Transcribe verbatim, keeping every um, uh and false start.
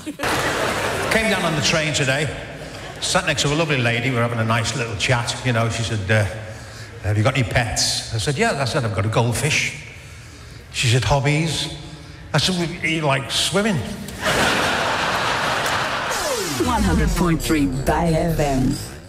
Came down on the train today, sat next to a lovely lady, we were having a nice little chat, you know, she said, uh, have you got any pets? I said, yeah, I said, I've got a goldfish. She said, hobbies? I said, well, you like swimming? one hundred point three Bay F M.